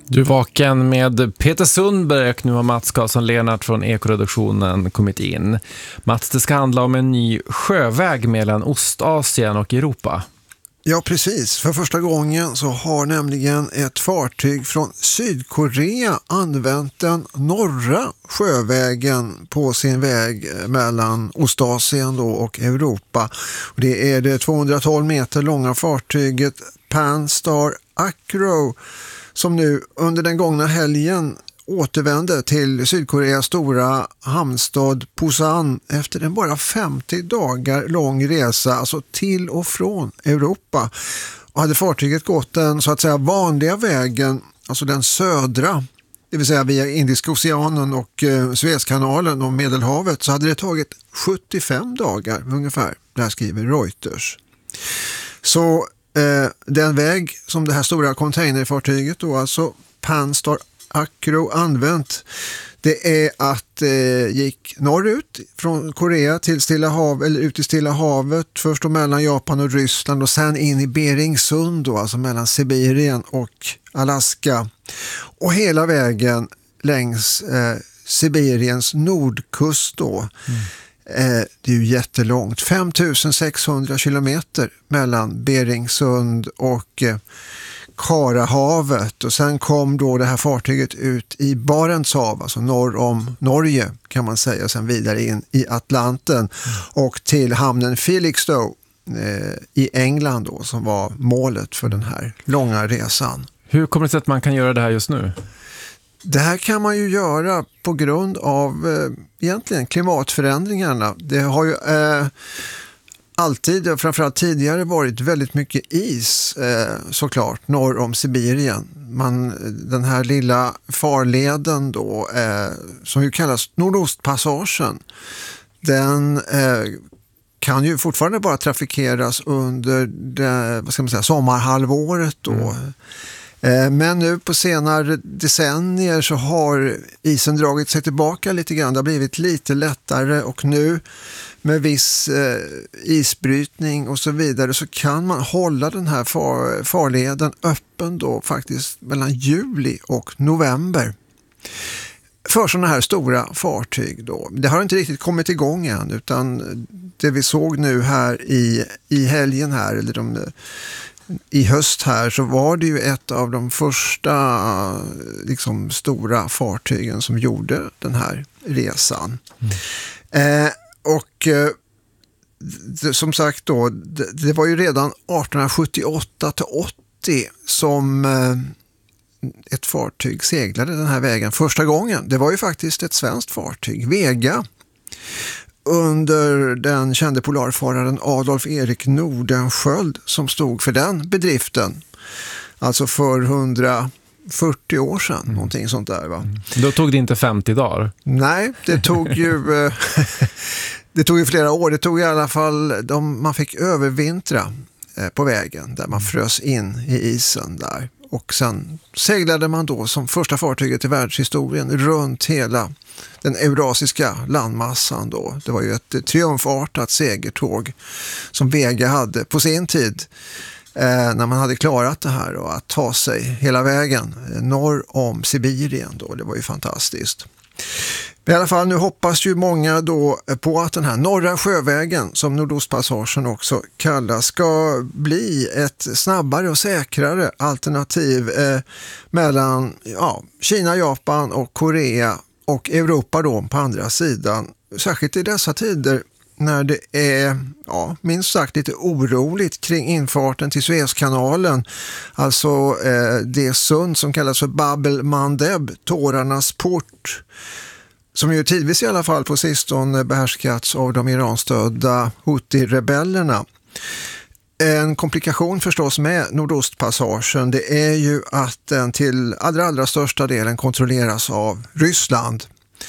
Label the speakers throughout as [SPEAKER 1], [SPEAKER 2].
[SPEAKER 1] Du är vaken med Peter Sundberg och nu har Mats Karlsson-Lennart från Ekoreduktionen kommit in. Mats, det ska handla om en ny sjöväg mellan Ostasien och Europa.
[SPEAKER 2] Ja, precis. För första gången så har nämligen ett fartyg från Sydkorea använt den norra sjövägen på sin väg mellan Ostasien då och Europa. Och det är det 212 meter långa fartyget Pan-Star Acro som nu under den gångna helgen återvände till Sydkoreas stora hamnstad Busan efter en bara 50 dagar lång resa, alltså till och från Europa. Och hade fartyget gått den så att säga vanliga vägen, alltså den södra, det vill säga via Indiska oceanen och Suezkanalen och Medelhavet, så hade det tagit 75 dagar ungefär, det här skriver Reuters. Så den väg som det här stora containerfartyget då, alltså Pan-Star Acro använt, det är att gick norrut från Korea till Stilla havet, eller ut i Stilla havet, först då mellan Japan och Ryssland och sen in i Beringsund då, alltså mellan Sibirien och Alaska, och hela vägen längs Sibiriens nordkust då. Det är ju jättelångt, 5600 kilometer mellan Beringsund och Karahavet, och sen kom då det här fartyget ut i Barents hav, alltså norr om Norge kan man säga, och sen vidare in i Atlanten och till hamnen Felixstowe i England då, som var målet för den här långa resan.
[SPEAKER 1] Hur kommer det sig att man kan göra det här just nu?
[SPEAKER 2] Det här kan man ju göra på grund av egentligen klimatförändringarna. Det har ju alltid, och framförallt tidigare, varit väldigt mycket is såklart norr om Sibirien. Den här lilla farleden då, som ju kallas Nordostpassagen, den kan ju fortfarande bara trafikeras under det, sommarhalvåret då. Men nu på senare decennier så har isen dragit sig tillbaka lite grann. Det har blivit lite lättare, och nu med viss isbrytning och så vidare så kan man hålla den här farleden öppen då faktiskt mellan juli och november för sådana här stora fartyg då. Det har inte riktigt kommit igång än, utan det vi såg nu här i helgen här, eller i höst här, så var det ju ett av de första liksom stora fartygen som gjorde den här resan. Som sagt då, det var ju redan 1878-80 som ett fartyg seglade den här vägen första gången. Det var ju faktiskt ett svenskt fartyg, Vega, under den kände polarfararen Adolf Erik Nordenskiöld, som stod för den bedriften. Alltså för 140 år sedan, någonting sånt där va.
[SPEAKER 1] Då tog det inte 50 dagar? Nej,
[SPEAKER 2] det tog ju det tog ju flera år. Det tog i alla fall, man fick övervintra på vägen där man frös in i isen där. Och sen seglade man då som första fartyget i världshistorien runt hela den eurasiska landmassan då. Det var ju ett triumfartat segertåg som Vega hade på sin tid när man hade klarat det här och att ta sig hela vägen norr om Sibirien då. Det var ju fantastiskt. I alla fall nu hoppas ju många då på att den här norra sjövägen, som Nordostpassagen också kallas, ska bli ett snabbare och säkrare alternativ mellan Kina, Japan och Korea och Europa då på andra sidan. Särskilt i dessa tider när det är minst sagt lite oroligt kring infarten till Suezkanalen, alltså det sund som kallas för Bab el-Mandeb, tårarnas port, som ju tidvis i alla fall på sistone behärskats av de iranstödda Houthi-rebellerna. En komplikation förstås med Nordostpassagen, det är ju att den till allra största delen kontrolleras av Ryssland.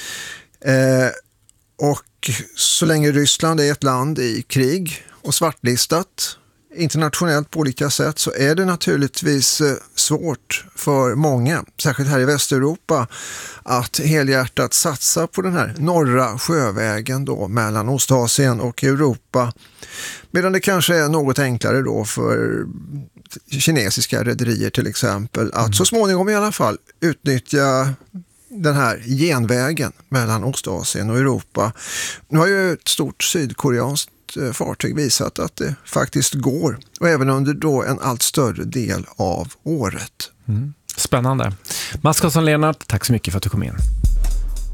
[SPEAKER 2] Och så länge Ryssland är ett land i krig och svartlistat internationellt på olika sätt, så är det naturligtvis svårt för många, särskilt här i Västeuropa, att helhjärtat satsa på den här norra sjövägen då mellan Ostasien och Europa. Medan det kanske är något enklare då för kinesiska rederier till exempel att så småningom i alla fall utnyttja den här genvägen mellan Ostasien och Europa. Nu har ju ett stort sydkoreanskt fartyg visat att det faktiskt går, och även under då en allt större del av året.
[SPEAKER 1] Spännande. Mats Karlsson-Lennart, tack så mycket för att du kom in.